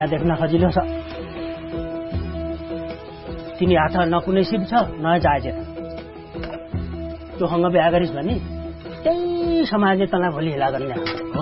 देख्न सजिलो छ तिनी हात न कुनै सिप छ न जायज तँसँग बिहा गरिस् भने त्यही समाजले तँलाई भोलि हिला गर्ने